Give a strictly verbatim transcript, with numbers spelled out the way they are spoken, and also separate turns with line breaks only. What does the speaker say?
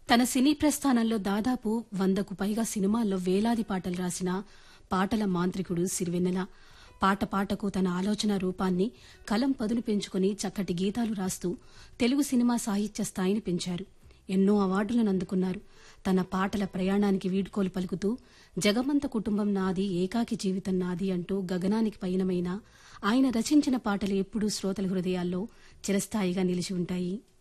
తన సినీ ప్రస్థానంలో దాదాపు వందకు పైగా సినిమాల్లో వేలాది పాటలు రాసిన పాటల మాంత్రికుడు సిరివెన్నెల. పాట పాటకు తన ఆలోచన రూపాన్ని కలం పదును పెంచుకుని చక్కటి గీతాలు రాస్తూ తెలుగు సినిమా సాహిత్య స్థాయిని పెంచారు. ఎన్నో అవార్డులను అందుకున్నారు. తన పాటల ప్రయాణానికి వీడ్కోలు పలుకుతూ జగమంత కుటుంబం నాది, ఏకాకి జీవితం నాది అంటూ గగనానికి పయనమైన ఆయన రచించిన పాటలు ఎప్పుడూ శ్రోతల హృదయాల్లో చిరస్థాయిగా నిలిచి ఉంటాయి.